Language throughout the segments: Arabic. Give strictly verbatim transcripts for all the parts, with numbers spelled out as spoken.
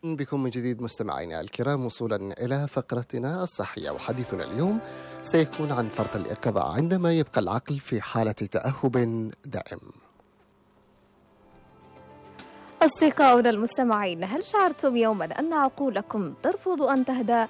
بكم من جديد مستمعينا الكرام، وصولا إلى فقرتنا الصحية، وحديثنا اليوم سيكون عن فرط اليقظة عندما يبقى العقل في حالة تأهب دائم. أصدقاؤنا المستمعين، هل شعرتم يوما أن عقولكم ترفض أن تهدأ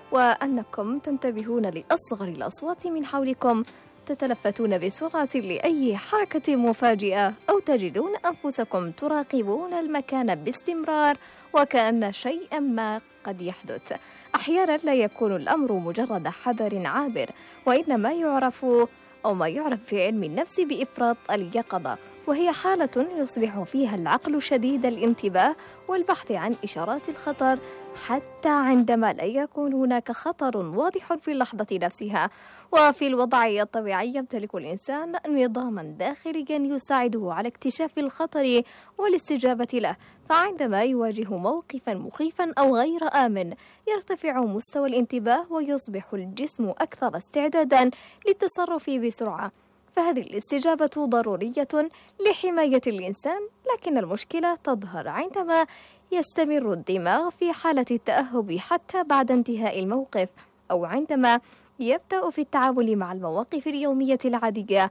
وأنكم تنتبهون لأصغر الأصوات من حولكم، تتلفتون بسرعة لأي حركة مفاجئة، أو تجدون أنفسكم تراقبون المكان باستمرار وكأن شيئا ما قد يحدث؟ أحيانا لا يكون الأمر مجرد حذر عابر، وإنما يعرف أو ما يعرف في علم النفس بإفراط اليقظة، وهي حالة يصبح فيها العقل شديد الانتباه والبحث عن إشارات الخطر حتى عندما لا يكون هناك خطر واضح في اللحظة نفسها. وفي الوضع الطبيعي يمتلك الإنسان نظاما داخليا يساعده على اكتشاف الخطر والاستجابة له، فعندما يواجه موقفا مخيفا أو غير آمن يرتفع مستوى الانتباه ويصبح الجسم أكثر استعدادا للتصرف بسرعة، فهذه الاستجابة ضرورية لحماية الإنسان. لكن المشكلة تظهر عندما يستمر الدماغ في حالة التأهب حتى بعد انتهاء الموقف، أو عندما يبدأ في التعامل مع المواقف اليومية العادية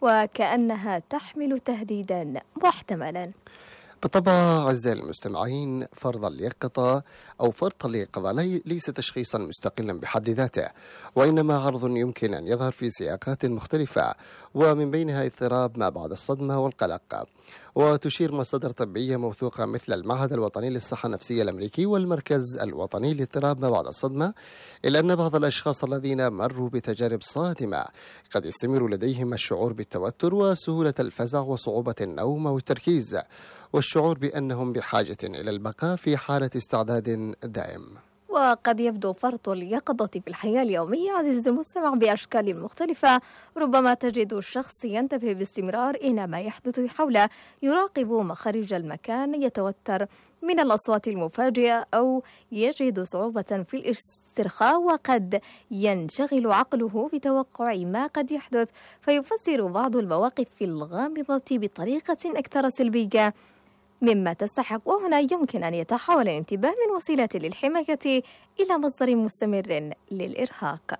وكأنها تحمل تهديدا محتملا. بالطبع أعزائي المستمعين، فرض اليقظة أو فرط اليقظة ليس تشخيصا مستقلا بحد ذاته، وإنما عرض يمكن أن يظهر في سياقات مختلفة، ومن بينها اضطراب ما بعد الصدمة والقلق. وتشير مصادر طبية موثوقة مثل المعهد الوطني للصحة النفسية الأمريكي والمركز الوطني لاضطراب ما بعد الصدمة إلى أن بعض الأشخاص الذين مروا بتجارب صادمة قد يستمر لديهم الشعور بالتوتر وسهولة الفزع وصعوبة النوم والتركيز، والشعور بأنهم بحاجة إلى البقاء في حالة استعداد دائم. وقد يبدو فرط اليقظة في الحياة اليومية عزيزي المستمع بأشكال مختلفة. ربما تجد الشخص ينتبه باستمرار إلى ما يحدث حوله، يراقب مخارج المكان، يتوتر من الأصوات المفاجئة، أو يجد صعوبة في الاسترخاء، وقد ينشغل عقله بتوقع ما قد يحدث، فيفسر بعض المواقف الغامضة بطريقة أكثر سلبية مما تستحق. وهنا يمكن أن يتحول الانتباه من وسيلة للحماية إلى مصدر مستمر للإرهاق.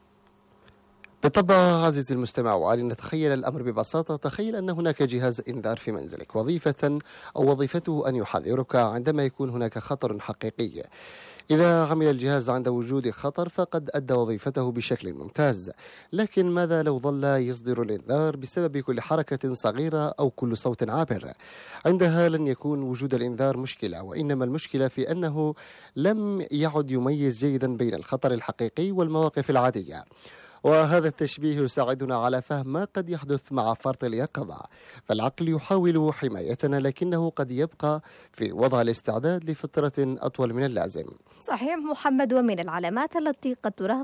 بالطبع عزيزي المستمع، وعلي نتخيل الأمر ببساطة. تخيل أن هناك جهاز إنذار في منزلك، وظيفة أو وظيفته أن يحذرك عندما يكون هناك خطر حقيقي. إذا عمل الجهاز عند وجود خطر فقد أدى وظيفته بشكل ممتاز، لكن ماذا لو ظل يصدر الإنذار بسبب كل حركة صغيرة أو كل صوت عابر؟ عندها لن يكون وجود الإنذار مشكلة، وإنما المشكلة في أنه لم يعد يميز جيدا بين الخطر الحقيقي والمواقف العادية. وهذا التشبيه يساعدنا على فهم ما قد يحدث مع فرط اليقظة. فالعقل يحاول حمايتنا، لكنه قد يبقى في وضع الاستعداد لفترة أطول من اللازم. صحيح محمد، ومن العلامات التي قد تراها